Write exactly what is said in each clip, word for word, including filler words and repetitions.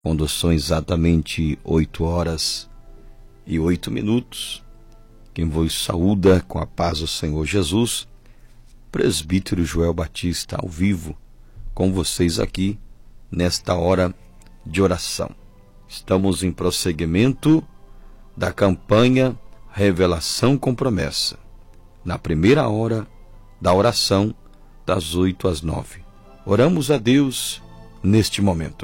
quando são exatamente oito horas e oito minutos. Quem vos saúda com a paz do Senhor Jesus, presbítero Joel Batista, ao vivo, com vocês aqui, nesta hora de oração. Estamos em prosseguimento da campanha Revelação com Promessa, na primeira hora da oração, das oito às nove. Oramos a Deus neste momento.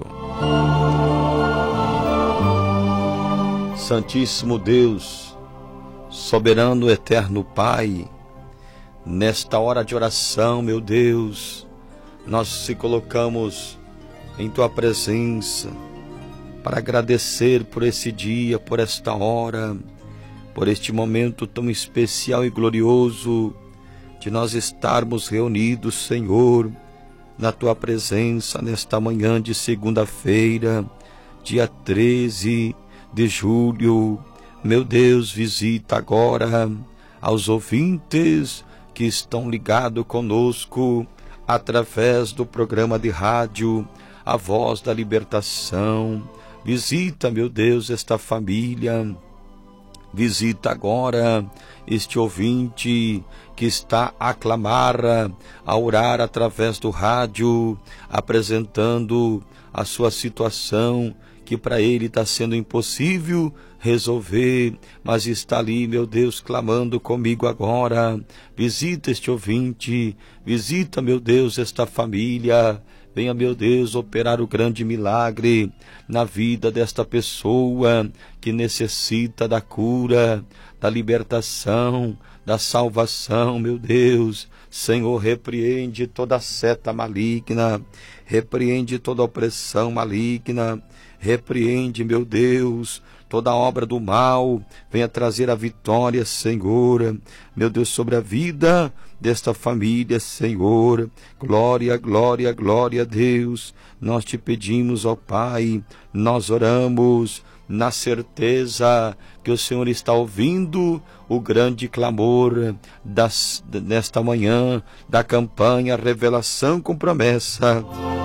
Santíssimo Deus, soberano eterno Pai, nesta hora de oração, meu Deus, nós se colocamos em Tua presença para agradecer por esse dia, por esta hora, por este momento tão especial e glorioso de nós estarmos reunidos, Senhor, na Tua presença nesta manhã de segunda-feira, dia treze de julho. Meu Deus, visita agora aos ouvintes que estão ligados conosco através do programa de rádio A Voz da Libertação. Visita, meu Deus, esta família. Visita agora este ouvinte que está a clamar, a orar através do rádio, apresentando a sua situação, que para ele está sendo impossível resolver, mas está ali, meu Deus, clamando comigo agora. Visita este ouvinte, visita, meu Deus, esta família. Venha, meu Deus, operar o grande milagre na vida desta pessoa que necessita da cura, da libertação, da salvação, meu Deus. Senhor, repreende toda seta maligna, repreende toda opressão maligna, repreende, meu Deus, toda obra do mal. Venha trazer a vitória, Senhor, meu Deus, sobre a vida desta família, Senhor. Glória, glória, glória a Deus. Nós te pedimos, ó Pai, nós oramos na certeza que o Senhor está ouvindo o grande clamor das, nesta manhã da campanha Revelação com Promessa.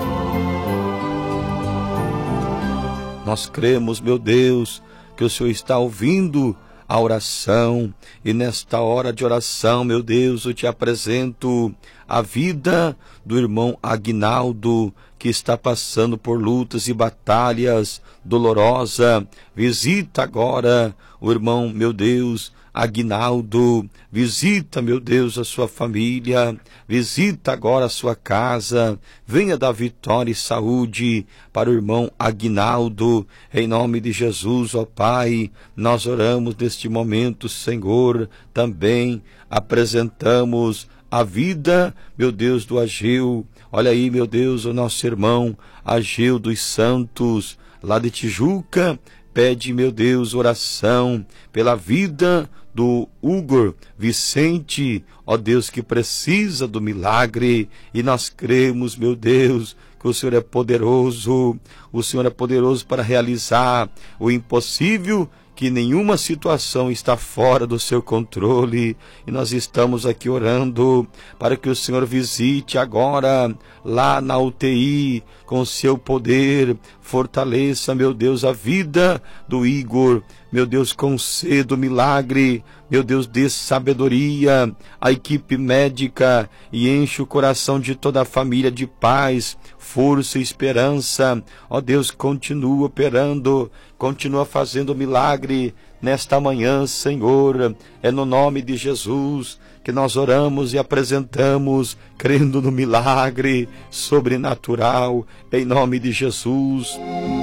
Nós cremos, meu Deus, que o Senhor está ouvindo a oração, e nesta hora de oração, meu Deus, eu te apresento a vida do irmão Aguinaldo, que está passando por lutas e batalhas dolorosas. Visita agora o irmão, meu Deus, Aguinaldo. Visita, meu Deus, a sua família. Visita agora a sua casa. Venha dar vitória e saúde para o irmão Aguinaldo. Em nome de Jesus, ó Pai, nós oramos neste momento, Senhor. Também apresentamos a vida, meu Deus, do Ageu. Olha aí, meu Deus, o nosso irmão Ageu dos Santos, lá de Tijuca, pede, meu Deus, oração pela vida do Hugo Vicente, ó Deus, que precisa do milagre, e nós cremos, meu Deus, que o Senhor é poderoso, o Senhor é poderoso para realizar o impossível, que nenhuma situação está fora do seu controle, e nós estamos aqui orando para que o Senhor visite agora lá na U T I com o seu poder, fortaleça, meu Deus, a vida do Igor, meu Deus, conceda o milagre, meu Deus, dê sabedoria à equipe médica e enche o coração de toda a família de paz, força e esperança. Ó Deus, continua operando, continua fazendo milagre nesta manhã, Senhor. É no nome de Jesus que nós oramos e apresentamos, crendo no milagre sobrenatural, em nome de Jesus.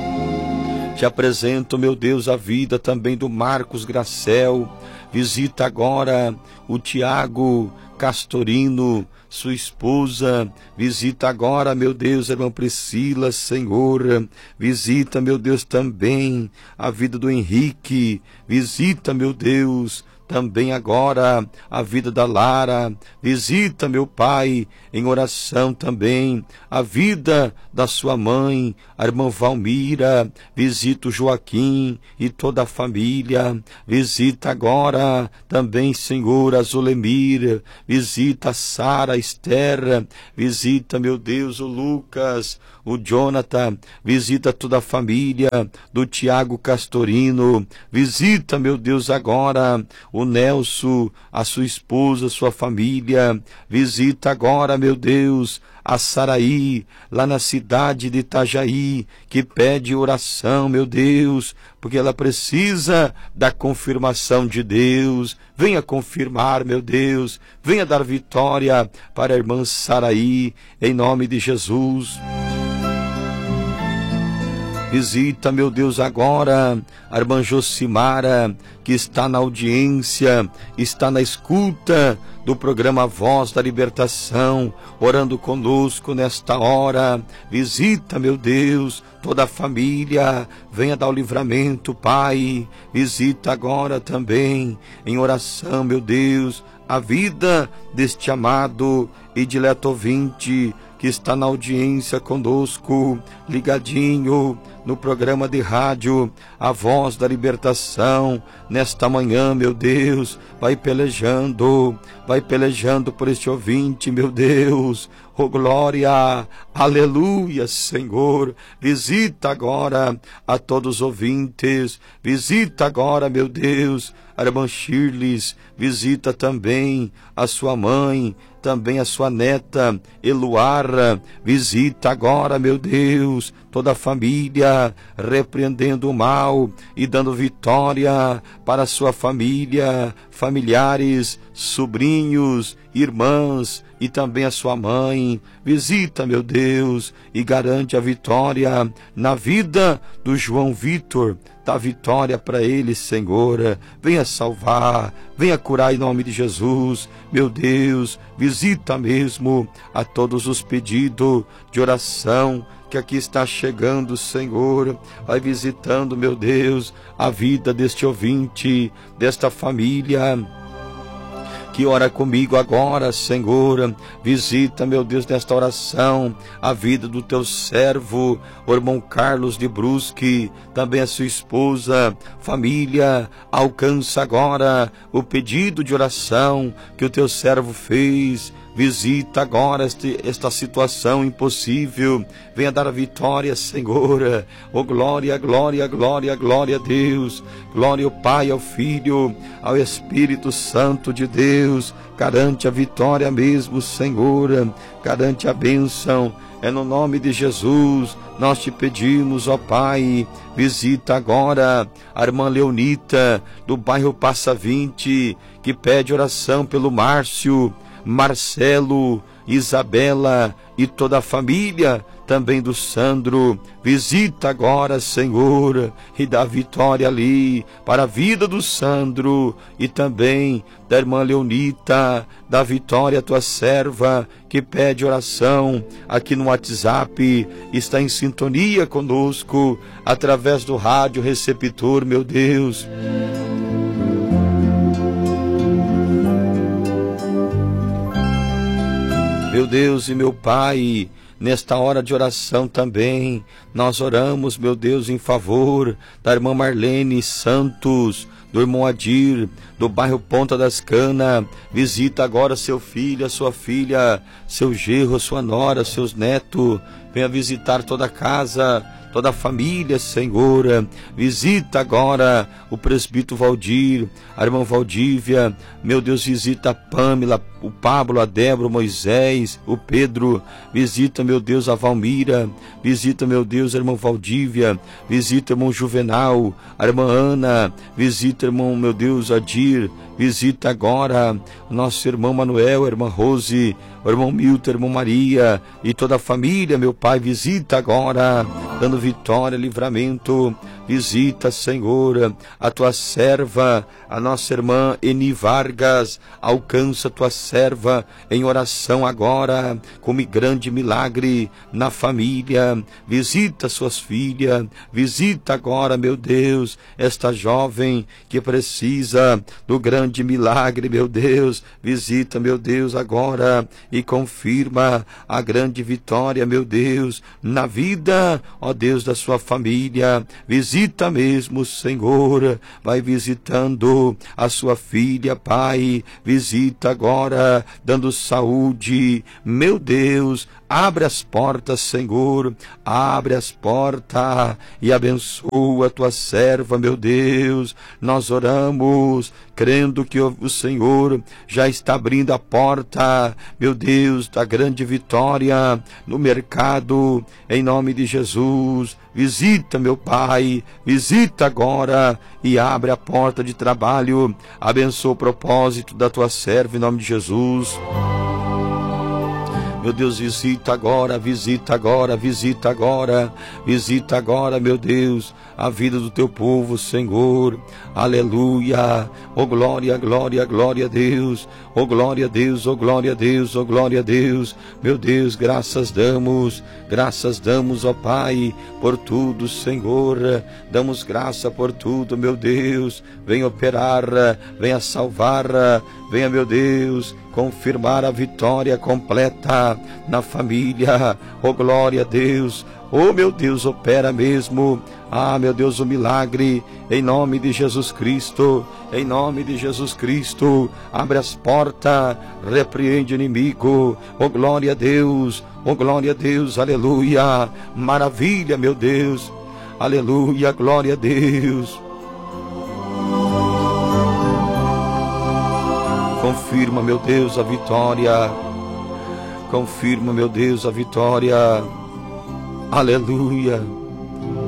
Te apresento, meu Deus, a vida também do Marcos Gracel. Visita agora o Tiago Castorino, sua esposa. Visita agora, meu Deus, a irmã Priscila, Senhor. Visita, meu Deus, também a vida do Henrique. Visita, meu Deus, também agora a vida da Lara. Visita, meu Pai, em oração também a vida da sua mãe, a irmã Valmira. Visita o Joaquim e toda a família. Visita agora também, Senhor, a Zulemir. Visita a Sara, a Esther. Visita, meu Deus, o Lucas, o Jonathan. Visita toda a família do Tiago Castorino. Visita, meu Deus, agora o Nelson, a sua esposa, sua família. Visita agora, meu Deus, a Saraí, lá na cidade de Itajaí, que pede oração, meu Deus, porque ela precisa da confirmação de Deus. Venha confirmar, meu Deus, venha dar vitória para a irmã Saraí, em nome de Jesus. Visita, meu Deus, agora a irmã Josimara, que está na audiência, está na escuta do programa Voz da Libertação, orando conosco nesta hora. Visita, meu Deus, toda a família, venha dar o livramento, Pai. Visita agora também, em oração, meu Deus, a vida deste amado e dileto ouvinte que está na audiência conosco, ligadinho no programa de rádio, a Voz da Libertação. Nesta manhã, meu Deus, vai pelejando, vai pelejando por este ouvinte, meu Deus. Oh, glória, aleluia, Senhor. Visita agora a todos os ouvintes. Visita agora, meu Deus, a irmã Shirley. Visita também a sua mãe, também a sua neta Eluara. Visita agora, meu Deus, toda a família, repreendendo o mal e dando vitória para a sua família, familiares, sobrinhos, irmãs e também a sua mãe. Visita, meu Deus, e garante a vitória na vida do João Vitor. Dá vitória para ele, Senhor. Venha salvar, venha curar em nome de Jesus. Meu Deus, visita mesmo a todos os pedidos de oração que aqui está chegando, Senhor. Vai visitando, meu Deus, a vida deste ouvinte, desta família que ora comigo agora, Senhor. Visita, meu Deus, nesta oração a vida do teu servo, o irmão Carlos de Brusque, também a sua esposa, família. Alcança agora o pedido de oração que o teu servo fez. Visita agora este, esta situação impossível. Venha dar a vitória, Senhor. Oh, glória, glória, glória, glória a Deus. Glória ao Pai, ao Filho, ao Espírito Santo de Deus. Garante a vitória mesmo, Senhor. Garante a bênção. É no nome de Jesus nós te pedimos, ó Pai. Visita agora a irmã Leonita, do bairro Passa Vinte, que pede oração pelo Márcio, Marcelo, Isabela e toda a família, também do Sandro. Visita agora, Senhor, e dá vitória ali para a vida do Sandro e também da irmã Leonita. Dá vitória à tua serva que pede oração aqui no WhatsApp, está em sintonia conosco através do rádio receptor, meu Deus. Meu Deus e meu Pai, nesta hora de oração também, nós oramos, meu Deus, em favor da irmã Marlene Santos, do irmão Adir, do bairro Ponta das Canas. Visita agora seu filho, a sua filha, seu genro, sua nora, seus netos. Venha visitar toda a casa, toda a família, Senhor. Visita agora o presbítero Valdir, a irmã Valdívia. Meu Deus, visita a Pâmela, o Pablo, a Débora, o Moisés, o Pedro. Visita, meu Deus, a Valmira. Visita, meu Deus, a irmã Valdívia. Visita, irmão Juvenal, a irmã Ana. Visita, irmão, meu Deus, Adir. Visita agora o nosso irmão Manuel, a irmã Rose, o irmão Milton, a irmã Maria e toda a família, meu Pai. Visita agora, dando vitória, livramento. Visita, Senhor, a tua serva, a nossa irmã Eni Vargas. Alcança a tua serva em oração agora, como grande milagre na família. Visita suas filhas. Visita agora, meu Deus, esta jovem que precisa do grande grande milagre, meu Deus. Visita, meu Deus, agora e confirma a grande vitória, meu Deus, na vida, ó Deus, da sua família. Visita mesmo, Senhor. Vai visitando a sua filha, Pai. Visita agora, dando saúde, meu Deus. Abre as portas, Senhor, abre as portas e abençoa a tua serva, meu Deus. Nós oramos, crendo que o Senhor já está abrindo a porta, meu Deus, da grande vitória no mercado, em nome de Jesus. Visita, meu Pai, visita agora e abre a porta de trabalho. Abençoa o propósito da tua serva, em nome de Jesus. Meu Deus, visita agora, visita agora, visita agora, visita agora, meu Deus, a vida do teu povo, Senhor. Aleluia. Oh glória, glória, glória a Deus. Oh glória a Deus, oh glória a Deus, oh glória a Deus. Meu Deus, graças damos, graças damos, ó Pai, por tudo, Senhor. Damos graça por tudo, meu Deus. Venha operar, venha salvar, venha, meu Deus, confirmar a vitória completa na família. Oh glória a Deus. Oh meu Deus, opera mesmo. Ah, meu Deus, o milagre, em nome de Jesus Cristo, em nome de Jesus Cristo. Abre as portas, repreende o inimigo. Oh glória a Deus, oh glória a Deus, aleluia. Maravilha, meu Deus, aleluia, glória a Deus. Confirma, meu Deus, a vitória. Confirma, meu Deus, a vitória. Aleluia.